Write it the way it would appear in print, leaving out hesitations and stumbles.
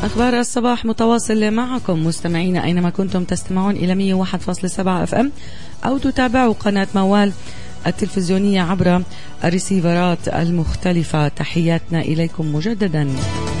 أخبار الصباح متواصل معكم مستمعين أينما كنتم، تستمعون إلى 101.7 FM أو تتابعوا قناة موال التلفزيونية عبر الريسيفرات المختلفة. تحياتنا إليكم مجددا.